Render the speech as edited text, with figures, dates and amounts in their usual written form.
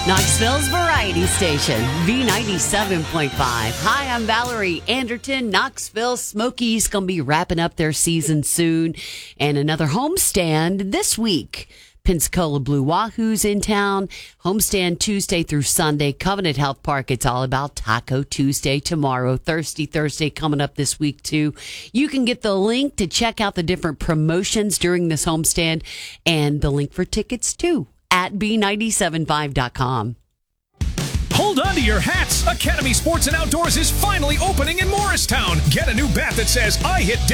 Knoxville's variety station, V97.5. Hi, I'm Valerie Anderton. Knoxville Smokies going to be wrapping up their season soon. And another homestand this week. Pensacola Blue Wahoo's in town. Homestand Tuesday through Sunday. Covenant Health Park, it's all about Taco Tuesday tomorrow. Thirsty Thursday coming up this week, too. You can get the link to check out the different promotions during this homestand and the link for tickets, too, at B975.com. Hold on to your hats. Academy Sports and Outdoors is finally opening in Morristown. Get a new bat that says, I hit